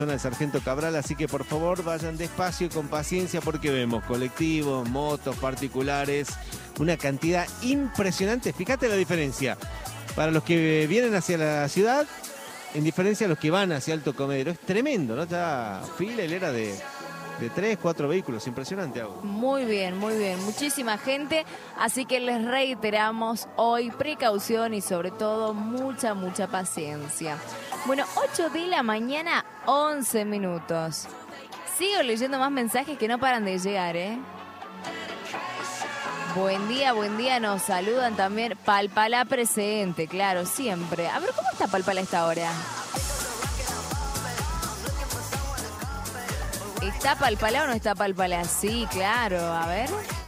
zona de Sargento Cabral, así que por favor vayan despacio y con paciencia porque vemos colectivos, motos, particulares, una cantidad impresionante. Fíjate la diferencia para los que vienen hacia la ciudad, en diferencia a los que van hacia Alto Comedero. Es tremendo, ¿no? Está fila hilera de 3, 4 vehículos, impresionante, Agua. Muy bien, muchísima gente, así que les reiteramos hoy precaución y sobre todo mucha paciencia. Bueno, 8 de la mañana, 11 minutos. Sigo leyendo más mensajes que no paran de llegar, ¿eh? Buen día, nos saludan también. Palpalá presente, claro, siempre. A ver, ¿cómo está Palpalá a esta hora? ¿Está Palpalá o no está Palpalá? Sí, claro, a ver.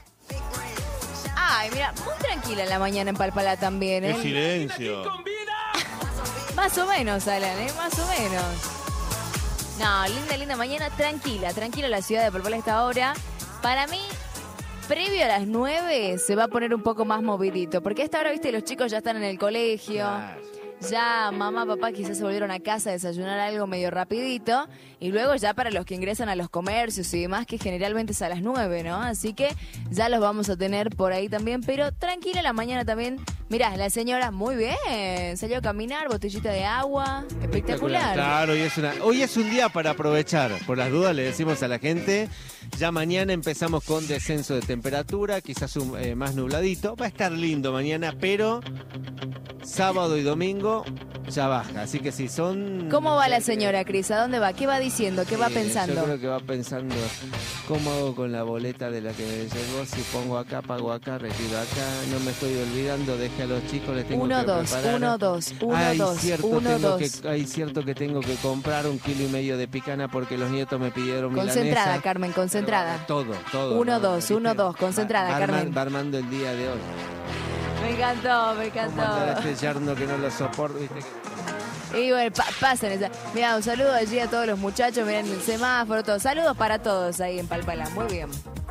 Ay, mira, muy tranquila la mañana en Palpalá también, ¿eh? ¡Qué silencio! Más o menos, Alan, ¿eh? Más o menos. No, linda mañana, tranquila la ciudad de Palpalá a esta hora. Para mí, previo a las 9 se va a poner un poco más movidito, porque a esta hora, viste, los chicos ya están en el colegio. Claro. Ya mamá, papá quizás se volvieron a casa a desayunar algo medio rapidito y luego ya para los que ingresan a los comercios y demás, que generalmente es a las 9, ¿no? Así que ya los vamos a tener por ahí también, pero tranquila la mañana también. Mirá, la señora, muy bien, salió a caminar, botellita de agua, espectacular. Claro, hoy es un día para aprovechar, por las dudas le decimos a la gente, ya mañana empezamos con descenso de temperatura, quizás más nubladito, va a estar lindo mañana, pero sábado y domingo ya baja, así que si son... ¿Cómo va la señora, Cris? ¿A dónde va? ¿Qué va diciendo? ¿Qué va pensando? Yo creo que va pensando, ¿cómo hago con la boleta de la que me llegó? Si pongo acá, pago acá, retiro acá, no me estoy olvidando, dejé a los chicos, les tengo que preparar. 1, 2, 1, 2. Hay cierto que tengo que comprar 1,5 kilos de picana porque los nietos me pidieron milanesa. Concentrada, Carmen, concentrada. Todo. 1, 2, 1, 2, concentrada, Carmen. Va armando el día de hoy. Me encantó. Este yerno que no lo soporto, ¿viste? Y bueno, pasen esa. Mira, un saludo allí a todos los muchachos, miren el semáforo, todos. Saludos para todos ahí en Palpalá, muy bien.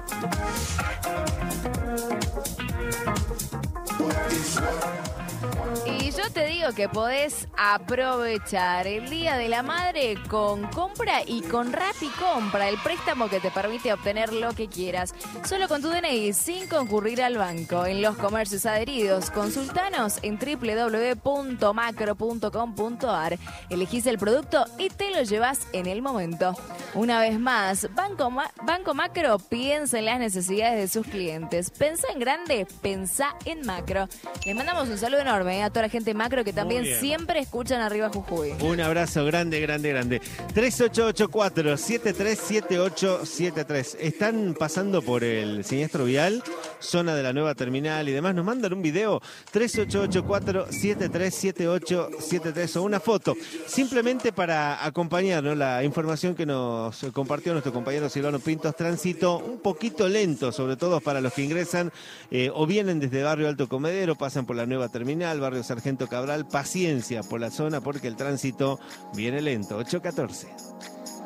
Y yo te digo que podés aprovechar el Día de la Madre con Compra y con Rappi Compra, el préstamo que te permite obtener lo que quieras, solo con tu DNI, sin concurrir al banco. En los comercios adheridos, consultanos en www.macro.com.ar, elegís el producto y te lo llevas en el momento. Una vez más, Banco Macro piensa en las necesidades de sus clientes. Pensá en grande, pensá en Macro. Les mandamos un saludo enorme a toda la gente Macro que también siempre escuchan Arriba Jujuy. Un abrazo grande. 3884-737873. Están pasando por el siniestro vial, zona de la nueva terminal y demás. Nos mandan un video, 3884-737873 o una foto, simplemente para acompañarnos la información que nos compartió nuestro compañero Silvano Pintos. Tránsito un poquito lento, sobre todo para los que ingresan o vienen desde Barrio Alto Comedero, pasan por la nueva terminal, Barrio Sargento Cabral. Paciencia por la zona porque el tránsito viene lento. 8:14.